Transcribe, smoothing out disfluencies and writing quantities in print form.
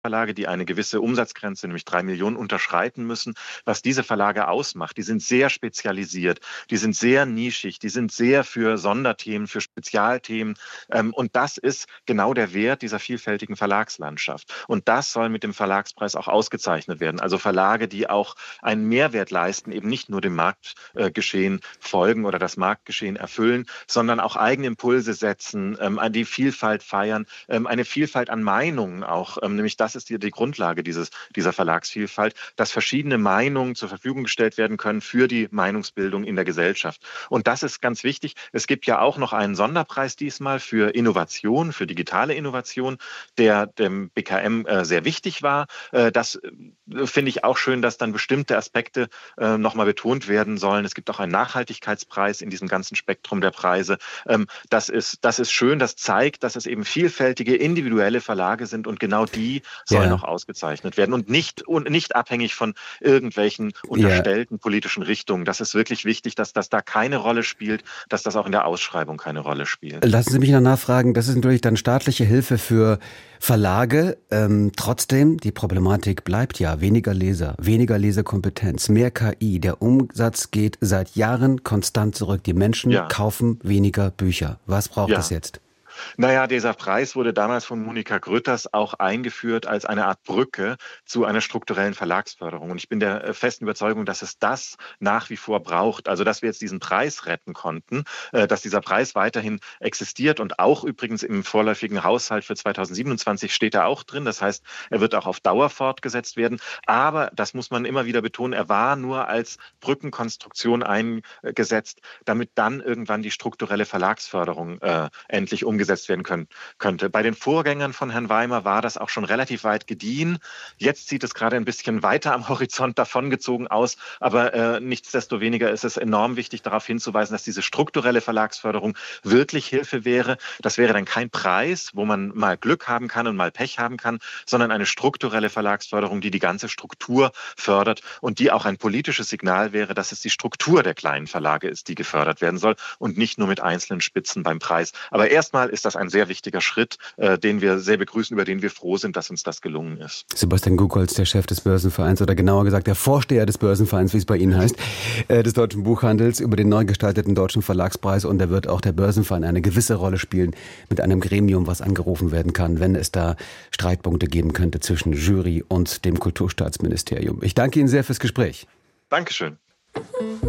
Verlage, die eine gewisse Umsatzgrenze, nämlich 3 Millionen, unterschreiten müssen. Was diese Verlage ausmacht, die sind sehr spezialisiert, die sind sehr nischig, die sind sehr für Sonderthemen, für Spezialthemen. Und das ist genau der Wert dieser vielfältigen Verlagslandschaft. Und das soll mit dem Verlagspreis auch ausgezeichnet werden. Also Verlage, die auch einen Mehrwert leisten, eben nicht nur dem Marktgeschehen folgen oder das Marktgeschehen erfüllen, sondern auch eigene Impulse setzen, die Vielfalt feiern, eine Vielfalt an Meinungen auch, nämlich das ist die Grundlage dieser Verlagsvielfalt, dass verschiedene Meinungen zur Verfügung gestellt werden können für die Meinungsbildung in der Gesellschaft. Und das ist ganz wichtig. Es gibt ja auch noch einen Sonderpreis diesmal für Innovation, für digitale Innovation, der dem BKM sehr wichtig war. Das finde ich auch schön, dass dann bestimmte Aspekte nochmal betont werden sollen. Es gibt auch einen Nachhaltigkeitspreis in diesem ganzen Spektrum der Preise. Das ist schön, das zeigt, dass es eben vielfältige individuelle Verlage sind und genau die sollen auch ausgezeichnet werden und nicht abhängig von irgendwelchen unterstellten politischen Richtungen. Das ist wirklich wichtig, dass das da keine Rolle spielt, dass das auch in der Ausschreibung keine Rolle spielt. Lassen Sie mich noch nachfragen, das ist natürlich dann staatliche Hilfe für Verlage. Trotzdem, die Problematik bleibt ja, weniger Leser, weniger Lesekompetenz, mehr KI. Der Umsatz geht seit Jahren konstant zurück. Die Menschen kaufen weniger Bücher. Was braucht es jetzt? Naja, dieser Preis wurde damals von Monika Grütters auch eingeführt als eine Art Brücke zu einer strukturellen Verlagsförderung. Und ich bin der festen Überzeugung, dass es das nach wie vor braucht. Also, dass wir jetzt diesen Preis retten konnten, dass dieser Preis weiterhin existiert und auch übrigens im vorläufigen Haushalt für 2027 steht er auch drin. Das heißt, er wird auch auf Dauer fortgesetzt werden. Aber, das muss man immer wieder betonen, er war nur als Brückenkonstruktion eingesetzt, damit dann irgendwann die strukturelle Verlagsförderung endlich umgesetzt werden könnte. Bei den Vorgängern von Herrn Weimer war das auch schon relativ weit gediehen. Jetzt sieht es gerade ein bisschen weiter am Horizont davongezogen aus, aber nichtsdestoweniger ist es enorm wichtig, darauf hinzuweisen, dass diese strukturelle Verlagsförderung wirklich Hilfe wäre. Das wäre dann kein Preis, wo man mal Glück haben kann und mal Pech haben kann, sondern eine strukturelle Verlagsförderung, die die ganze Struktur fördert und die auch ein politisches Signal wäre, dass es die Struktur der kleinen Verlage ist, die gefördert werden soll und nicht nur mit einzelnen Spitzen beim Preis. Aber erstmal ist das ein sehr wichtiger Schritt, den wir sehr begrüßen, über den wir froh sind, dass uns das gelungen ist. Sebastian Gugholz, der Chef des Börsenvereins oder genauer gesagt der Vorsteher des Börsenvereins, wie es bei Ihnen heißt, des Deutschen Buchhandels, über den neu gestalteten Deutschen Verlagspreis, und da wird auch der Börsenverein eine gewisse Rolle spielen mit einem Gremium, was angerufen werden kann, wenn es da Streitpunkte geben könnte zwischen Jury und dem Kulturstaatsministerium. Ich danke Ihnen sehr fürs Gespräch. Dankeschön.